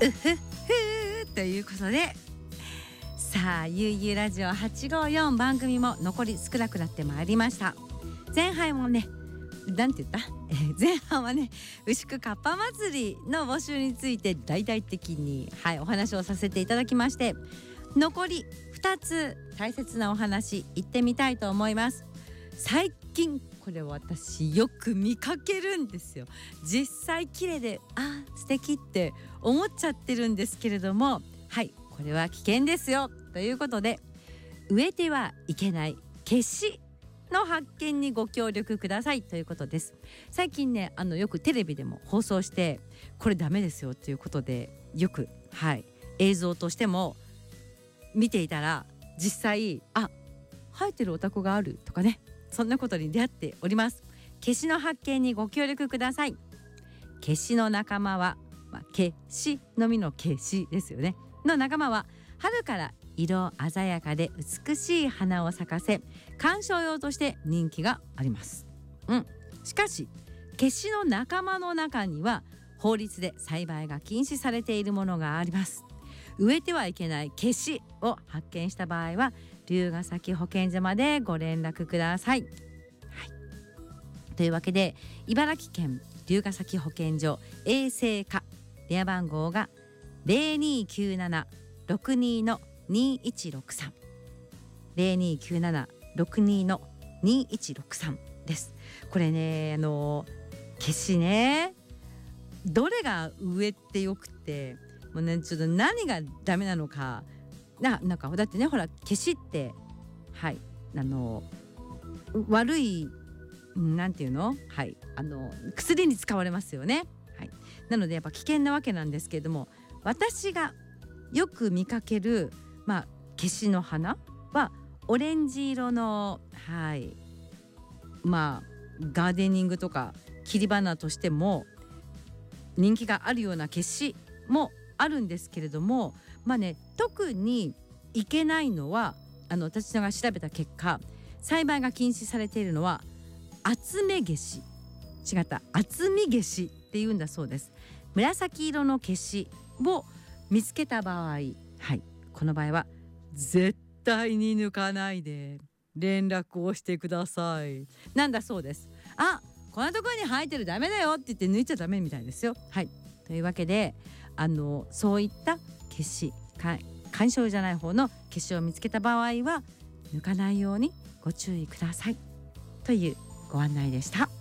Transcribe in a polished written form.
うふふということで、さあゆうゆうラジオ854番組も残り少なくなってまいりました。前半もね、なんて言った、前半はね、牛久かっぱ祭りの募集について大々的に、お話をさせていただきまして、残り2つ大切なお話行ってみたいと思います。最近これ私よく見かけるんですよ。実際綺麗で素敵って思っちゃってるんですけれども、これは危険ですよということで、植えてはいけないケシの発見にご協力くださいということです。最近ね、よくテレビでも放送して、これダメですよということで、よく映像としても見ていたら、実際生えてるお宅があるとかね、そんなことに出会っております。ケシの発見にご協力ください。ケシの仲間は、ケシの実のケシですよねの仲間は、春から色鮮やかで美しい花を咲かせ、観賞用として人気があります。しかしケシの仲間の中には法律で栽培が禁止されているものがあります。植えてはいけないケシを発見した場合は、龍ケ崎保健所までご連絡ください。というわけで、茨城県龍ケ崎保健所衛生課、電話番号が 0297-62-2163 0297-62-2163 です。これね、ケシね、どれが植えてよくて、もうね、ちょっと何がダメなのか、なんかだってね、ほらケシって悪い、なんていうの、薬に使われますよね。なのでやっぱ危険なわけなんですけれども、私がよく見かけるケシの花はオレンジ色のガーデニングとか切り花としても人気があるようなケシもあるんですけれども、特にいけないのは、私が調べた結果、栽培が禁止されているのは厚めケシ、厚みケシっていうんだそうです。紫色のケシを見つけた場合、この場合は絶対に抜かないで連絡をしてくださいなんだそうです。こんなところに生えてるダメだよって言って抜いちゃダメみたいですよ。というわけで、そういったケシ、観賞じゃない方のケシを見つけた場合は抜かないようにご注意くださいというご案内でした。